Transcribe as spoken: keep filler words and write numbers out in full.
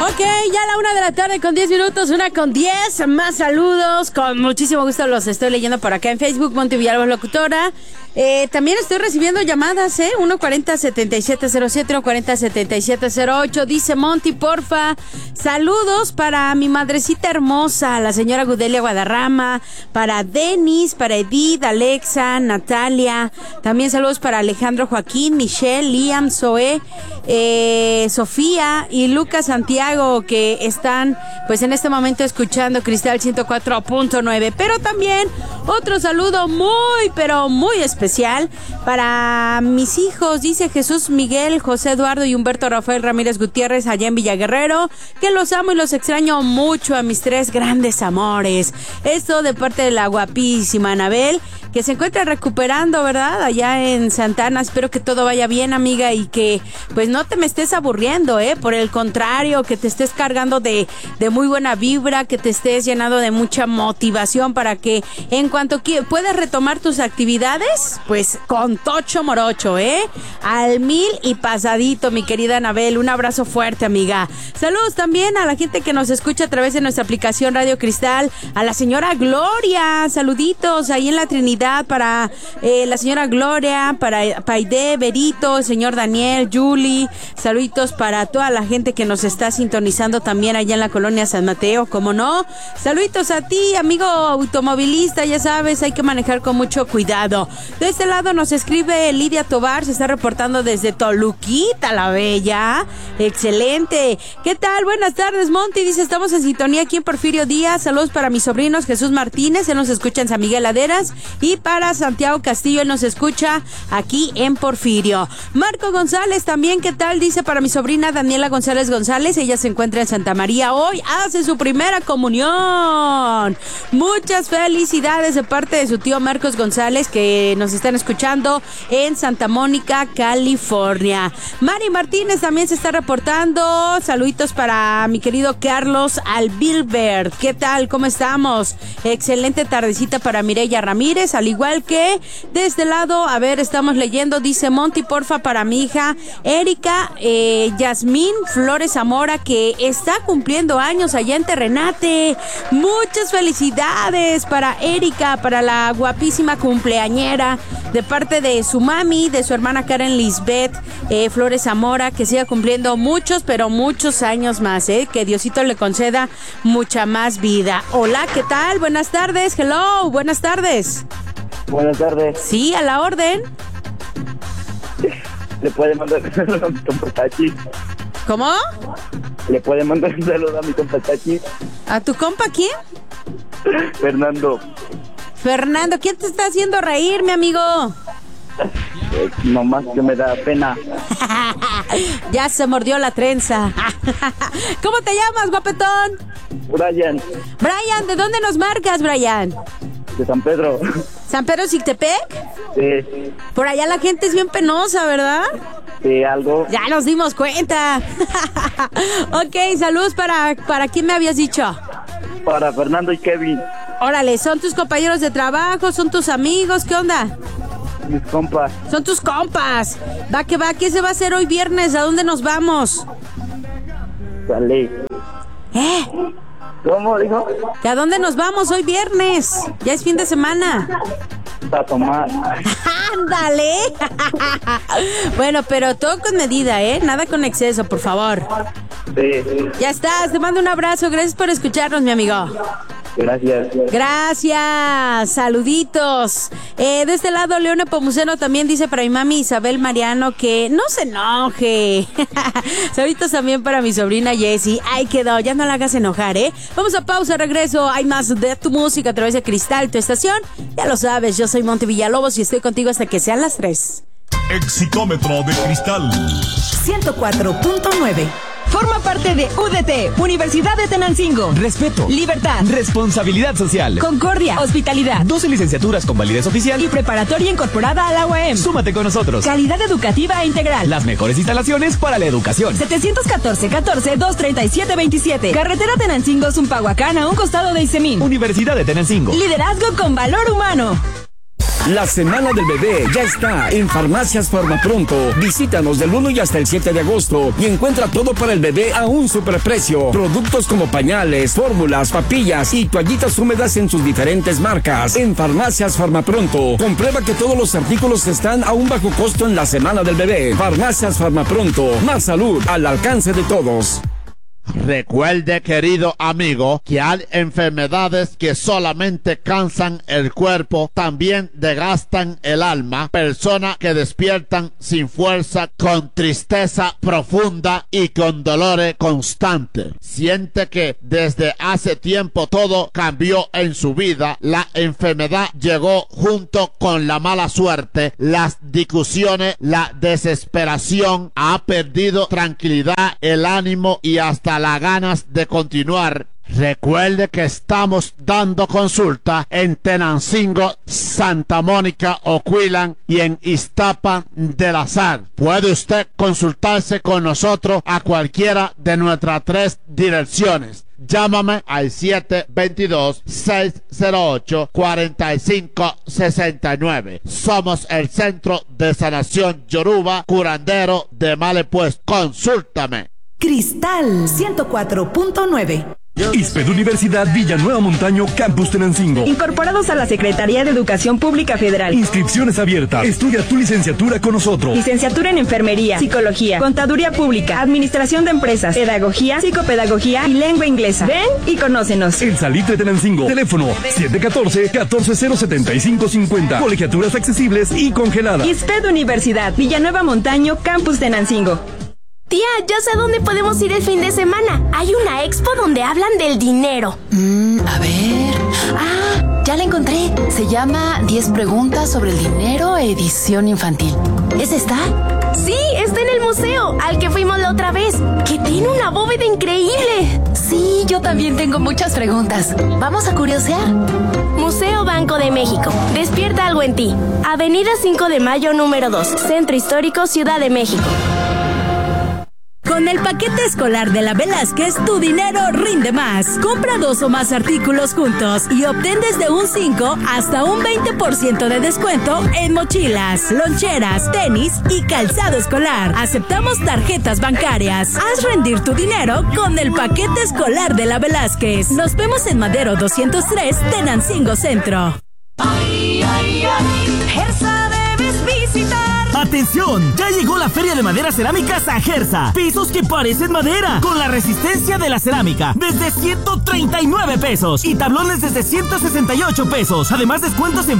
Ok, ya a la una de la tarde con diez minutos, una con diez, más saludos, con muchísimo gusto los estoy leyendo por acá en Facebook, Monty Villalobos Locutora. Eh, también estoy recibiendo llamadas, ¿eh? uno cuarenta, setenta y siete cero siete, uno cuarenta, setenta y siete cero ocho. Dice Monty, porfa, saludos para mi madrecita hermosa, la señora Gudelia Guadarrama, para Denis, para Edith, Alexa, Natalia. También saludos para Alejandro Joaquín, Michelle, Liam, Zoe, eh, Sofía y Lucas Santiago, que están pues en este momento escuchando Cristal ciento cuatro punto nueve. Pero también otro saludo muy, pero muy especial para mis hijos, dice Jesús Miguel, José Eduardo y Humberto Rafael Ramírez Gutiérrez, allá en Villaguerrero, que los amo y los extraño mucho, a mis tres grandes amores. Esto de parte de la guapísima Anabel, que se encuentra recuperando, ¿verdad? Allá en Santana. Espero que todo vaya bien, amiga, y que pues no te me estés aburriendo, ¿eh? Por el contrario, que te estés cargando de, de muy buena vibra, que te estés llenando de mucha motivación para que en cuanto que puedas retomar tus actividades, pues con tocho morocho, ¿eh? Al mil y pasadito, mi querida Anabel. Un abrazo fuerte, amiga. Saludos también a la gente que nos escucha a través de nuestra aplicación Radio Cristal, a la señora Gloria. Saluditos ahí en la Trinidad para eh, la señora Gloria, para Paide, Berito, el señor Daniel, Julie. Saluditos para toda la gente que nos está sintonizando también allá en la colonia San Mateo, ¿cómo no? Saluditos a ti, amigo automovilista, ya sabes, hay que manejar con mucho cuidado. De este lado nos escribe Lidia Tobar, se está reportando desde Toluquita, la bella. Excelente. ¿Qué tal? Buenas tardes, Monty. Dice, estamos en sintonía aquí en Porfirio Díaz. Saludos para mis sobrinos Jesús Martínez, él nos escucha en San Miguel Laderas, y para Santiago Castillo, él nos escucha aquí en Porfirio. Marco González también, ¿qué tal? Dice, para mi sobrina Daniela González González, ella se encuentra en Santa María, hoy hace su primera comunión. Muchas felicidades de parte de su tío Marcos González, que nos están escuchando en Santa Mónica, California. Mari Martínez también se está reportando. Saluditos para mi querido Carlos Albilbert. ¿Qué tal? ¿Cómo estamos? Excelente tardecita para Mireya Ramírez, al igual que de este lado, a ver, estamos leyendo, dice Monty, porfa, para mi hija Erika eh, Yasmín Flores Zamora, que está cumpliendo años allá en Terrenate. Muchas felicidades para Erika, para la guapísima cumpleañera, de parte de su mami, de su hermana Karen Lisbeth eh, Flores Zamora, que siga cumpliendo muchos, pero muchos años más, eh, que Diosito le conceda mucha más vida. Hola, ¿qué tal? Buenas tardes, hello, buenas tardes. Buenas tardes. Sí, a la orden. ¿Le puede mandar un saludo a mi compa Tachi? ¿Cómo? ¿Le puede mandar un saludo a mi compa Tachi? ¿A tu compa quién? Fernando. Fernando, ¿quién te está haciendo reír, mi amigo? Eh, nomás que me da pena. Ya se mordió la trenza. ¿Cómo te llamas, guapetón? Brian. Brian, ¿de dónde nos marcas, Brian? De San Pedro. ¿San Pedro Xiltepec? Sí. Por allá la gente es bien penosa, ¿verdad? Sí, algo. Ya nos dimos cuenta. Ok, saludos para, ¿para quién me habías dicho? Para Fernando y Kevin. Órale, ¿son tus compañeros de trabajo? ¿Son tus amigos? ¿Qué onda? Mis compas. Son tus compas. Va que va, ¿qué se va a hacer hoy viernes? ¿A dónde nos vamos? Salí. ¿Eh? ¿Cómo dijo? ¿Que a dónde nos vamos hoy viernes? Ya es fin de semana. A tomar. ¡Ándale! Bueno, pero todo con medida, ¿eh? Nada con exceso, por favor. Sí. Ya estás, te mando un abrazo. Gracias por escucharnos, mi amigo. Gracias. Gracias, saluditos. Eh, de este lado, Leona Pomuceno también dice para mi mami Isabel Mariano que no se enoje. Saluditos también para mi sobrina Jessie. Ay, quedó, ya no la hagas enojar, ¿eh? Vamos a pausa, regreso. Hay más de tu música a través de Cristal, tu estación. Ya lo sabes, yo soy Monty Villalobos y estoy contigo hasta que sean las tres. Exitómetro de Cristal ciento cuatro punto nueve. Forma parte de U D T, Universidad de Tenancingo. Respeto, libertad, responsabilidad social, concordia, hospitalidad, doce licenciaturas con validez oficial y preparatoria incorporada a la U A M. Súmate con nosotros. Calidad educativa e integral. Las mejores instalaciones para la educación. setecientos catorce, catorce, doscientos treinta y siete, veintisiete. Carretera Tenancingo, Zumpahuacán, a un costado de Isemín. Universidad de Tenancingo. Liderazgo con valor humano. La semana del bebé ya está en Farmacias Farmapronto. Visítanos del uno y hasta el siete de agosto y encuentra todo para el bebé a un superprecio. Productos como pañales, fórmulas, papillas y toallitas húmedas en sus diferentes marcas. En Farmacias Farmapronto, comprueba que todos los artículos están a un bajo costo en la semana del bebé. Farmacias Farmapronto, más salud al alcance de todos. Recuerde, querido amigo, que hay enfermedades que solamente cansan el cuerpo, también desgastan el alma. Personas que despiertan sin fuerza, con tristeza profunda y con dolores constantes. Siente que desde hace tiempo todo cambió en su vida. La enfermedad llegó junto con la mala suerte, las discusiones, la desesperación. Ha perdido tranquilidad, el ánimo y hasta las ganas de continuar. Recuerde que estamos dando consulta en Tenancingo, Santa Mónica, Oquillan y en Iztapa de la Sal. Puede usted consultarse con nosotros a cualquiera de nuestras tres direcciones. Llámame al siete dos dos, seis cero ocho, cuatro cinco seis nueve. Somos el Centro de Sanación Yoruba, curandero de Malepuesto. Consúltame. Cristal ciento cuatro punto nueve. ISPED Universidad Villanueva Montaño, Campus Tenancingo. Incorporados a la Secretaría de Educación Pública Federal. Inscripciones abiertas. Estudia tu licenciatura con nosotros. Licenciatura en Enfermería, Psicología, Contaduría Pública, Administración de Empresas, Pedagogía, Psicopedagogía y Lengua Inglesa. Ven y conócenos. El Salitre Tenancingo. Teléfono siete uno cuatro, uno cuatro cero, siete cinco cinco cero. Colegiaturas accesibles y congeladas. ISPED Universidad Villanueva Montaño, Campus Tenancingo. Tía, ya sé a dónde podemos ir el fin de semana. Hay una expo donde hablan del dinero. Mm, a ver... Ah, ya la encontré. Se llama diez preguntas sobre el dinero, edición infantil. ¿Es esta? Sí, está en el museo, al que fuimos la otra vez, que tiene una bóveda increíble. Sí, yo también tengo muchas preguntas. Vamos a curiosear. Museo Banco de México. Despierta algo en ti. Avenida cinco de Mayo, número dos. Centro Histórico, Ciudad de México. Con el paquete escolar de la Velázquez, tu dinero rinde más. Compra dos o más artículos juntos y obtén desde un cinco hasta un veinte por ciento de descuento en mochilas, loncheras, tenis y calzado escolar. Aceptamos tarjetas bancarias. Haz rendir tu dinero con el paquete escolar de la Velázquez. Nos vemos en Madero doscientos tres, Tenancingo Centro. Ay, ay, ay. Gersa debes visitar. ¡Atención! Ya llegó la Feria de Madera Cerámica Sajersa. Pisos que parecen madera, con la resistencia de la cerámica, desde ciento treinta y nueve pesos. Y tablones desde ciento sesenta y ocho pesos. Además, descuentos en